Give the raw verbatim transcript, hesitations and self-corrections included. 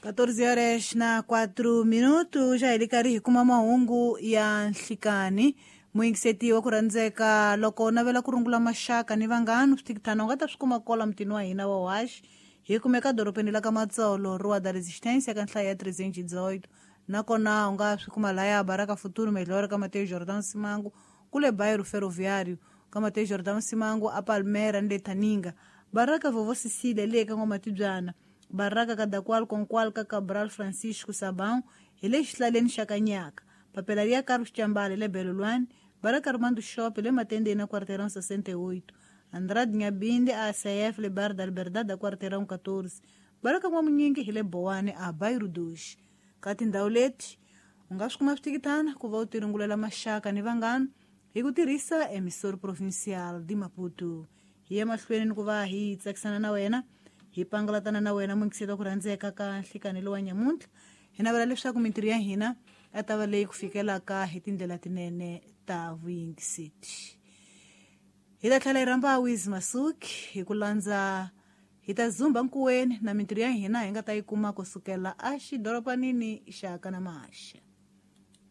quatorze horas na quatro minutos já ele kari kuma mahungu ya nhlikani muingisetiwa kurandzeka loko navela kurungula maxaka ni vanghana switikitana u nga ta swi kuma kola mutini wa hina wa wash hi kumeka doropeni la ka Matsolo Rua da Resistência ka nhlayo ya trezentos e dezoito nakona u nga swi kuma laya Baraka Futuro Melhor ka Mateus Jordão Simango kule bairro ferroviário ka Mateus Jordão Simango a Palmeira nde Taninga Baraka Vovô Cecília le ka Ngomatibyana Baraka cada qual com qual ka Cabral Francisco Sabão ele eslaleni Chacanyaka Papelaria Carlos Chambale le Beluluane Baraka Armando Shop le Matende na Quarteirão sessenta e oito Andrade Nhambinde a C F le Bar da Liberdade da Quarteirão quatorze Baraka Mwamunyingi ele Boane a Bairro dois Katindaulete ungashi kuma switikitana kuva utiringulela maxaka ni vanghana hi ku tirhisa emissora provincial di Maputo hi ya mahlweni ni ku va hi tsakisana na wena hi pangalatana na wena mungiseta ku rhandzeka ka nhlikanelo wa nyamuntlha hi navela leswaku mintirho ya hina a ta va leyi ku fikelaka hi tindlela tinene ta vuyingiseti hi ta tlhela hi rhamba Wiz Masuki hi ku landza hi ta zumba nkuweni na mintirho ya hina hi nga ta yi kuma kusukela a xidoropanini xa Kanamaxa.